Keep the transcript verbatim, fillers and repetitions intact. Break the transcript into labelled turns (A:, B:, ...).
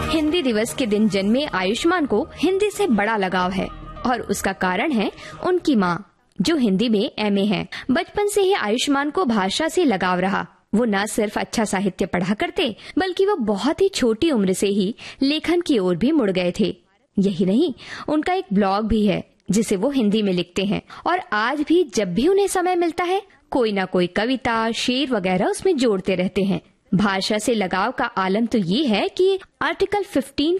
A: हिंदी दिवस के दिन जन्मे आयुष्मान को हिंदी से बड़ा लगाव है और उसका कारण है उनकी माँ, जो हिंदी में एम ए है। बचपन से ही आयुष्मान को भाषा से लगाव रहा। वो न सिर्फ अच्छा साहित्य पढ़ा करते, बल्कि वो बहुत ही छोटी उम्र से ही लेखन की ओर भी मुड़ गए थे। यही नहीं, उनका एक ब्लॉग भी है जिसे वो हिंदी में लिखते हैं और आज भी जब भी उन्हें समय मिलता है, कोई ना कोई कविता, शेर वगैरह उसमें जोड़ते रहते हैं। भाषा से लगाव का आलम तो ये है कि आर्टिकल पंद्रह